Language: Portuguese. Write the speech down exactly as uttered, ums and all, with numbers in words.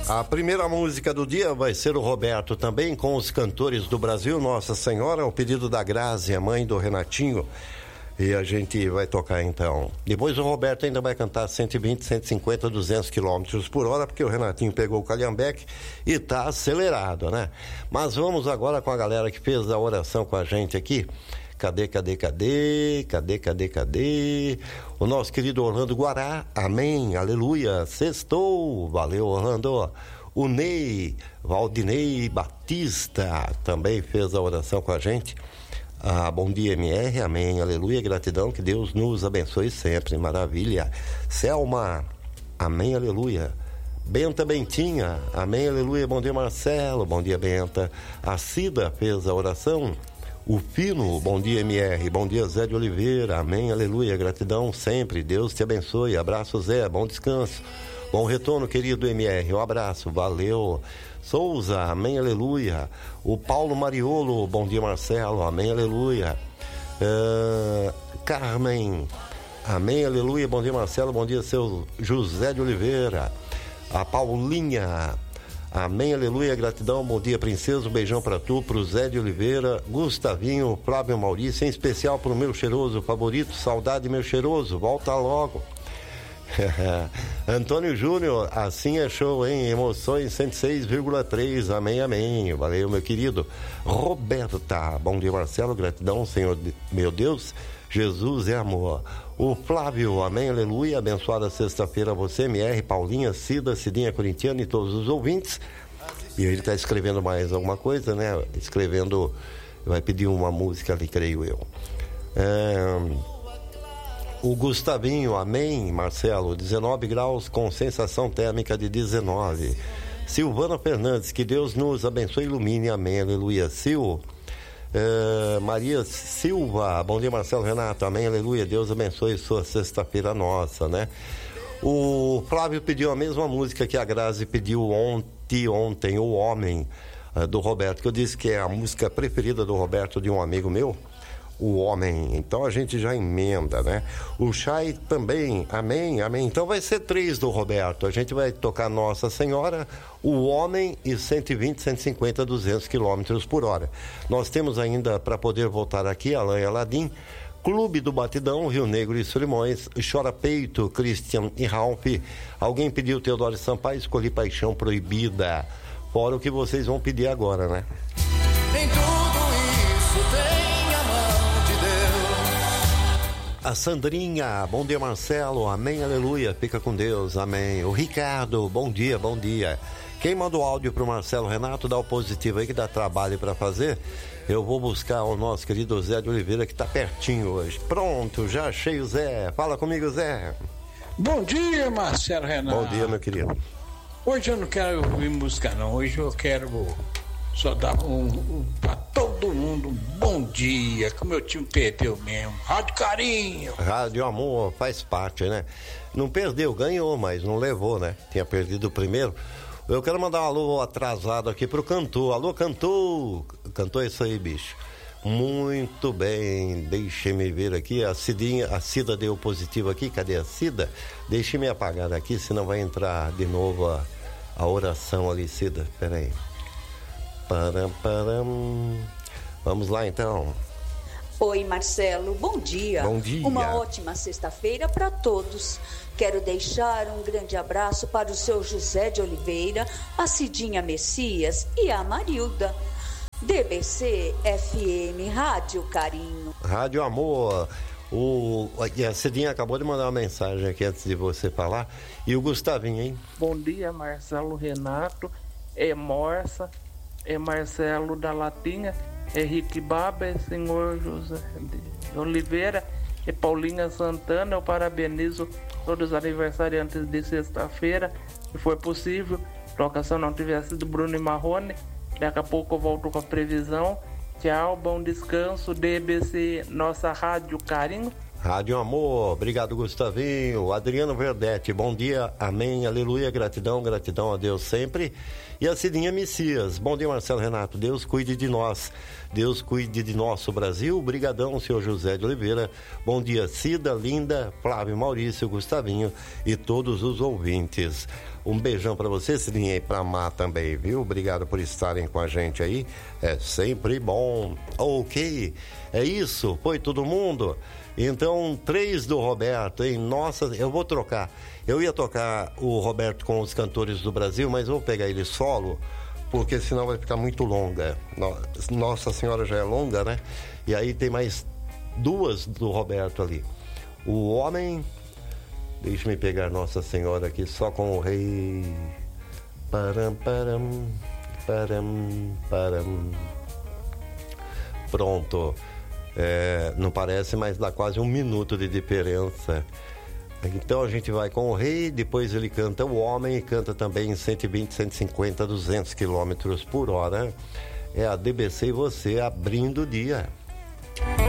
A primeira música do dia vai ser o Roberto também, com os cantores do Brasil, Nossa Senhora, o pedido da Grazi, a mãe do Renatinho. E a gente vai tocar então. Depois o Roberto ainda vai cantar cento e vinte, cento e cinquenta, duzentos quilômetros por hora, porque o Renatinho pegou o calhambeque e tá acelerado, né? Mas vamos agora com a galera que fez a oração com a gente aqui. Cadê, cadê, cadê? Cadê, cadê, cadê? O nosso querido Orlando Guará, amém, aleluia, sextou, valeu Orlando. O Ney, Valdinei Batista, também fez a oração com a gente. Ah, bom dia M R, amém, aleluia, gratidão, que Deus nos abençoe sempre, maravilha. Selma, amém, aleluia. Benta Bentinha, amém, aleluia, bom dia Marcelo, bom dia Benta. A Cida fez a oração. O Fino, bom dia M R, bom dia Zé de Oliveira, amém, aleluia, gratidão sempre, Deus te abençoe, abraço Zé, bom descanso, bom retorno querido M R, um abraço, valeu. Souza, amém, aleluia. O Paulo Mariolo, bom dia Marcelo, amém, aleluia. uh, Carmen, amém, aleluia, bom dia Marcelo, bom dia seu José de Oliveira. A Paulinha, amém, aleluia, gratidão, bom dia princesa, um beijão pra tu, pro Zé de Oliveira, Gustavinho, Flávio Maurício, em especial pro meu cheiroso favorito, saudade meu cheiroso, volta logo. Antônio Júnior, assim é show, hein? Emoções cento e seis vírgula três, amém, amém, valeu meu querido. Roberta, bom dia Marcelo, gratidão, Senhor meu Deus, Jesus é amor. O Flávio, amém, aleluia, abençoada sexta-feira a você, M R, Paulinha, Cida, Cidinha Corintiana e todos os ouvintes. E ele está escrevendo mais alguma coisa, né? Escrevendo, vai pedir uma música ali, creio eu. É... O Gustavinho, amém, Marcelo, dezenove graus com sensação térmica de dezenove. Silvana Fernandes, que Deus nos abençoe e ilumine, amém, aleluia. Sil, uh, Maria Silva, bom dia Marcelo Renato, amém, aleluia, Deus abençoe sua sexta-feira nossa, né? O Flávio pediu a mesma música que a Grazi pediu ontem, ontem, O Homem, uh, do Roberto, que eu disse que é a música preferida do Roberto, de um amigo meu. O Homem, então a gente já emenda, né? O Chay também, amém, amém. Então vai ser três do Roberto. A gente vai tocar Nossa Senhora, O Homem e cento e vinte, cento e cinquenta, duzentos quilômetros por hora. Nós temos ainda para poder voltar aqui, Alain Aladim, Clube do Batidão, Rio Negro e Solimões, Chora Peito, Christian e Ralph. Alguém pediu Teodoro Sampaio, escolhi Paixão Proibida. Fora o que vocês vão pedir agora, né? Em tudo isso tem a Sandrinha, bom dia Marcelo, amém, aleluia, fica com Deus, amém. O Ricardo, bom dia, bom dia. Quem manda o áudio pro Marcelo Renato, dá o positivo aí que dá trabalho para fazer. Eu vou buscar o nosso querido Zé de Oliveira, que tá pertinho hoje. Pronto, já achei o Zé, fala comigo Zé. Bom dia Marcelo Renato. Bom dia meu querido. Hoje eu não quero ouvir música não, hoje eu quero só dar um, um para todo mundo um bom dia, que o meu time perdeu mesmo. Rádio Carinho. Rádio Amor faz parte, né? Não perdeu, ganhou, mas não levou, né? Tinha perdido o primeiro. Eu quero mandar um alô atrasado aqui pro cantor. Alô, cantor! Cantou isso aí, bicho. Muito bem, deixe-me ver aqui. A Cidinha, a Cida deu positivo aqui. Cadê a Cida? Deixe-me apagar aqui, senão vai entrar de novo a, a oração ali, Cida. Peraí. Param, param. Vamos lá então. Oi Marcelo, bom dia. Bom dia. Uma ótima sexta-feira para todos. Quero deixar um grande abraço para o seu José de Oliveira, a Cidinha Messias e a Marilda. D B C F M Rádio Carinho. Rádio Amor. O, a Cidinha acabou de mandar uma mensagem aqui antes de você falar. E o Gustavinho, hein? Bom dia Marcelo Renato, é Morsa, é Marcelo da Latinha, é Rick Baba, é senhor José de Oliveira, é Paulinha Santana. Eu parabenizo todos os aniversariantes de sexta-feira, se for possível, trocação não tivesse sido Bruno e Marrone. Daqui a pouco eu volto com a previsão. Tchau, bom descanso, D B C, nossa Rádio Carinho. Rádio Amor, obrigado Gustavinho. Adriano Verdete, bom dia, amém, aleluia, gratidão, gratidão a Deus sempre. E a Cidinha Messias, bom dia Marcelo Renato, Deus cuide de nós, Deus cuide de nosso Brasil, brigadão, senhor José de Oliveira, bom dia Cida, Linda, Flávio Maurício, Gustavinho e todos os ouvintes. Um beijão para você, Cidinha, e pra Má também, viu? Obrigado por estarem com a gente aí. É sempre bom. Ok, é isso. Foi todo mundo? Então, três do Roberto, hein? Nossa, eu vou trocar. Eu ia tocar o Roberto com os cantores do Brasil, mas vou pegar ele solo, porque senão vai ficar muito longa. Nossa Senhora já é longa, né? E aí tem mais duas do Roberto ali. O Homem... Deixa-me pegar Nossa Senhora aqui só com o Rei. Param, param, param, param. Pronto. É, não parece, mas dá quase um minuto de diferença. Então a gente vai com o Rei, depois ele canta o Homem e canta também cento e vinte, cento e cinquenta, duzentos quilômetros por hora. É a D B C e você abrindo o dia.